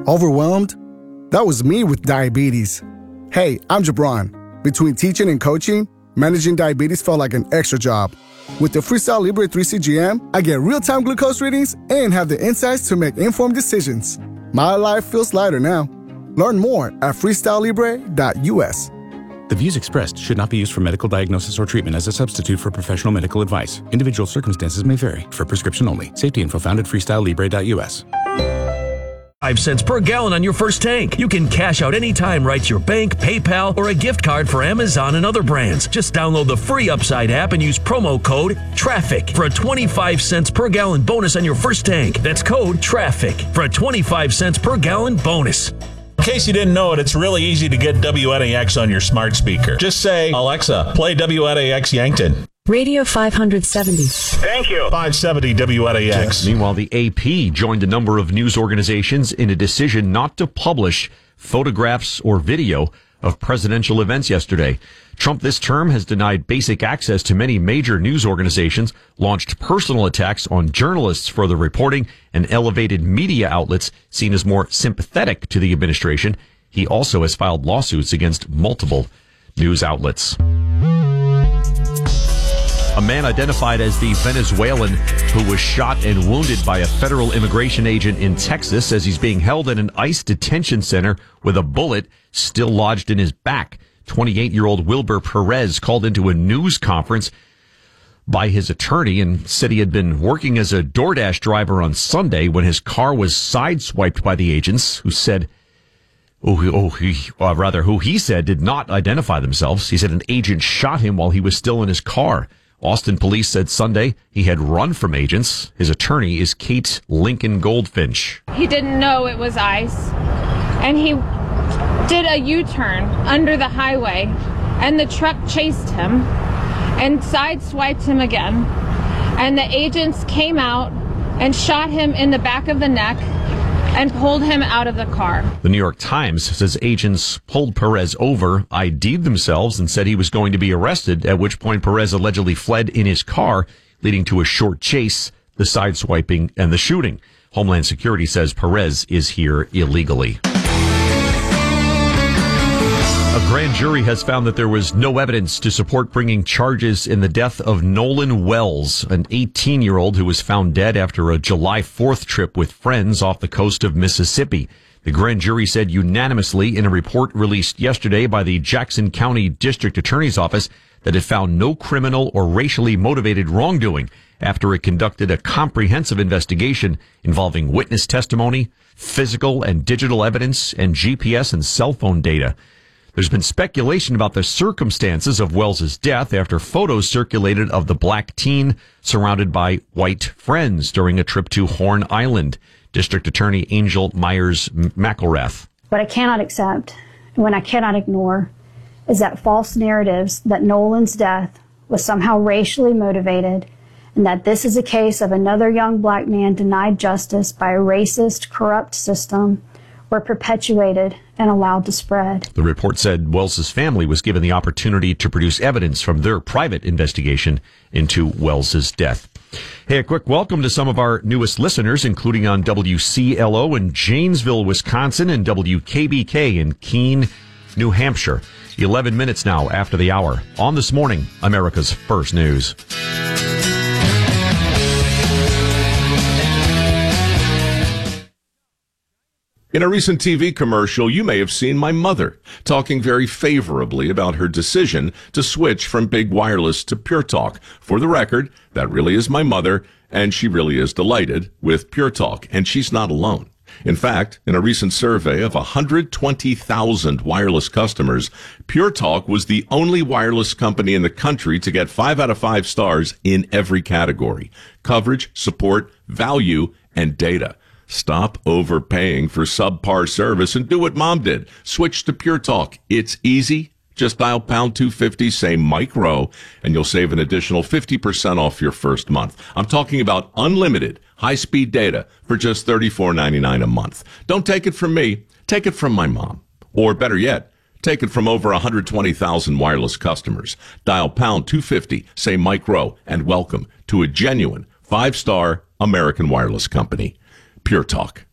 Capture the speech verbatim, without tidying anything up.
Overwhelmed? That was me with diabetes. Hey, I'm Jabron. Between teaching and coaching, managing diabetes felt like an extra job. With the Freestyle Libre three C G M, I get real-time glucose readings and have the insights to make informed decisions. My life feels lighter now. Learn more at freestyle libre dot U S. The views expressed should not be used for medical diagnosis or treatment as a substitute for professional medical advice. Individual circumstances may vary. For prescription only. Safety info found at freestyle libre dot U S. Five cents per gallon on your first tank. You can cash out anytime right to your bank, PayPal, or a gift card for Amazon and other brands. Just download the free Upside app and use promo code TRAFFIC for a twenty-five cents per gallon bonus on your first tank. That's code TRAFFIC for a twenty-five cents per gallon bonus. In case you didn't know it, it's really easy to get W N A X on your smart speaker. Just say, Alexa, play W N A X Yankton. Radio five seventy. Thank you. five seventy W N A X. Meanwhile, the A P joined a number of news organizations in a decision not to publish photographs or video of presidential events yesterday. Trump this term has denied basic access to many major news organizations, launched personal attacks on journalists for the reporting, and elevated media outlets seen as more sympathetic to the administration. He also has filed lawsuits against multiple news outlets. A man identified as the Venezuelan who was shot and wounded by a federal immigration agent in Texas says he's being held in an ICE detention center with a bullet still lodged in his back. twenty-eight-year-old Wilber Perez called into a news conference by his attorney and said he had been working as a DoorDash driver on Sunday when his car was sideswiped by the agents, who said, oh, he, oh he, uh, rather, who he said did not identify themselves. He said an agent shot him while he was still in his car. Austin police said Sunday he had run from agents. His attorney is Kate Lincoln Goldfinch. He didn't know it was ICE, and he did a U-turn under the highway, and the truck chased him and sideswiped him again. And the agents came out and shot him in the back of the neck and pulled him out of the car. The New York Times says agents pulled Perez over, I D'd themselves, and said he was going to be arrested, at which point Perez allegedly fled in his car, leading to a short chase, the sideswiping, and the shooting. Homeland Security says Perez is here illegally. A grand jury has found that there was no evidence to support bringing charges in the death of Nolan Wells, an eighteen-year-old who was found dead after a July fourth trip with friends off the coast of Mississippi. The grand jury said unanimously in a report released yesterday by the Jackson County District Attorney's Office that it found no criminal or racially motivated wrongdoing after it conducted a comprehensive investigation involving witness testimony, physical and digital evidence, and G P S and cell phone data. There's been speculation about the circumstances of Wells's death after photos circulated of the black teen surrounded by white friends during a trip to Horn Island. District Attorney Angel Myers McElrath. What I cannot accept, and what I cannot ignore, is that false narratives that Nolan's death was somehow racially motivated, and that this is a case of another young black man denied justice by a racist, corrupt system, were perpetuated and allowed to spread. The report said Wells's family was given the opportunity to produce evidence from their private investigation into Wells's death. Hey, a quick welcome to some of our newest listeners, including on W C L O in Janesville, Wisconsin, and W K B K in Keene, New Hampshire. eleven minutes now after the hour. On This Morning, America's First News. In a recent T V commercial, you may have seen my mother talking very favorably about her decision to switch from Big Wireless to Pure Talk. For the record, that really is my mother, and she really is delighted with Pure Talk, and she's not alone. In fact, in a recent survey of one hundred twenty thousand wireless customers, Pure Talk was the only wireless company in the country to get five out of five stars in every category: coverage, support, value, and data. Stop overpaying for subpar service and do what Mom did. Switch to Pure Talk. It's easy. Just dial pound two fifty, say Mike Rowe, and you'll save an additional fifty percent off your first month. I'm talking about unlimited high-speed data for just thirty-four ninety-nine a month. Don't take it from me. Take it from my mom. Or better yet, take it from over one hundred twenty thousand wireless customers. Dial pound two fifty, say Mike Rowe, and welcome to a genuine five-star American wireless company. Pure Talk.